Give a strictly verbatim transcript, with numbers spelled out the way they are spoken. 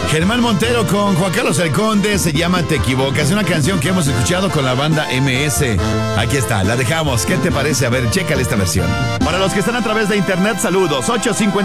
Germán Montero con Juan Carlos El Conde, se llama Te Equivocas. Es una canción que hemos escuchado con la banda M S. Aquí está, la dejamos. ¿Qué te parece? A ver, chécale esta versión. Para los que están a través de internet, saludos. ocho cinco